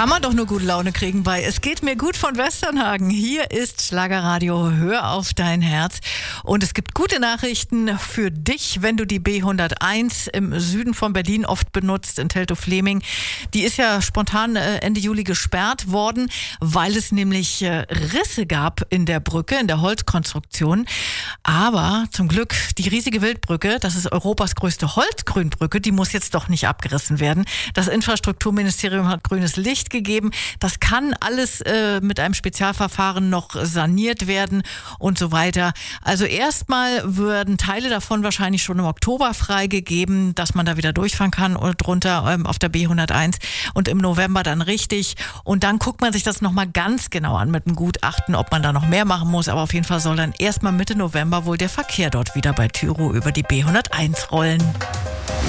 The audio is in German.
Kann man doch nur gute Laune kriegen bei Es geht mir gut von Westernhagen. Hier ist Schlagerradio, hör auf dein Herz. Und es gibt gute Nachrichten für dich, wenn du die B101 im Süden von Berlin oft benutzt, in Teltow-Fleming. Die ist ja spontan Ende Juli gesperrt worden, weil es nämlich Risse gab in der Brücke, in der Holzkonstruktion. Aber zum Glück, die riesige Wildbrücke, das ist Europas größte Holzgrünbrücke, die muss jetzt doch nicht abgerissen werden. Das Infrastrukturministerium hat grünes Licht gegeben. Das kann alles mit einem Spezialverfahren noch saniert werden und so weiter. Also erstmal würden Teile davon wahrscheinlich schon im Oktober freigegeben, dass man da wieder durchfahren kann und drunter auf der B101 und im November dann richtig. Und dann guckt man sich das nochmal ganz genau an mit dem Gutachten, ob man da noch mehr machen muss. Aber auf jeden Fall soll dann erstmal Mitte November wohl der Verkehr dort wieder bei Tyro über die B101 rollen.